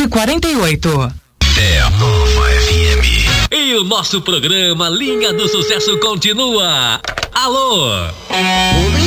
11:48. É a Nova FM. E o nosso programa Linha do Sucesso continua. Alô?